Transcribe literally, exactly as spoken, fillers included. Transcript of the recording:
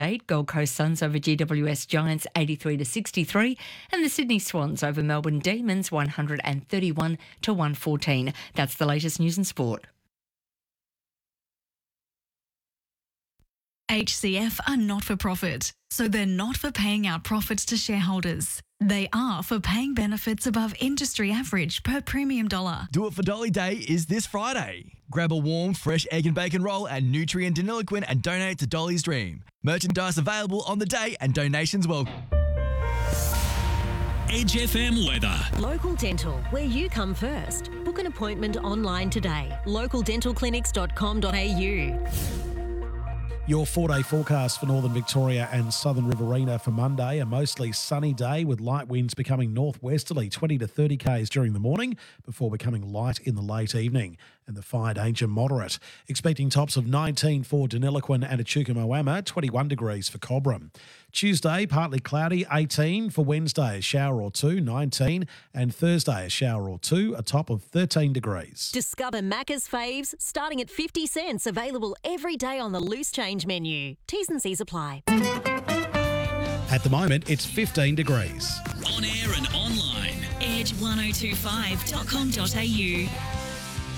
eight, Gold Coast Suns over G W S Giants eighty-three to sixty-three, and the Sydney Swans over Melbourne Demons one hundred thirty-one to one fourteen. That's the latest news and sport. H C F are not for profit, so they're not for paying out profits to shareholders. They are for paying benefits above industry average per premium dollar. Do It for Dolly Day is this Friday. Grab a warm, fresh egg and bacon roll at Nutrient Deniliquin and donate to Dolly's Dream. Merchandise available on the day and donations welcome. Edge F M weather. Local Dental, where you come first. Book an appointment online today. local dental clinics dot com dot a u. Your four-day forecast for northern Victoria and southern Riverina for Monday, a mostly sunny day with light winds becoming northwesterly twenty to thirty k's during the morning before becoming light in the late evening, and the fire danger moderate. Expecting tops of nineteen for Deniliquin and Echuca Moama, twenty-one degrees for Cobram. Tuesday, partly cloudy, eighteen. For Wednesday, a shower or two, nineteen. And Thursday, a shower or two, a top of thirteen degrees. Discover Macca's faves starting at fifty cents, available every day on the loose change menu. T's and C's apply. At the moment, it's fifteen degrees. On air and online. edge ten twenty-five dot com dot a u.